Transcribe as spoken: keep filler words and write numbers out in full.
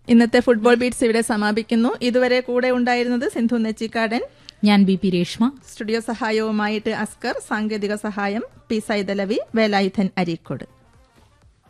ഇന്നത്തെ football beats ഇവിടെ സമാപിക്കുന്നു. ഇതുവരെ കൂടെ ഉണ്ടായിരുന്നത് സിന്ധു നെച്ചിക്കാടൻ, ഞാൻ B P Reshma. Studio സഹായവുമായിട്ട് Askar, സാങ്കേതിക സഹായം പി സൈതലവി, വേലായുധൻ അരീക്കോട്.